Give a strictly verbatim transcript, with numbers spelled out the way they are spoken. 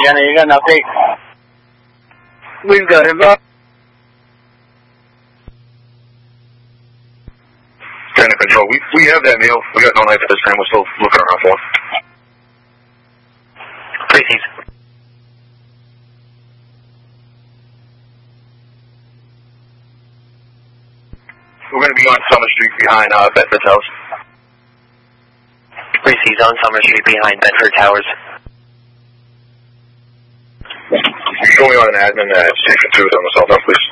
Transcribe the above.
got, a, you got an update? We've got him up. Ten control. We we have that meal. We got no knife at this time. We're still looking around for one. Precies. We're going to be on Summer Street behind uh, Bedford Towers. Precies on Summer Street behind Bedford Towers. You show me on an admin uh, station two on the cell phone, please.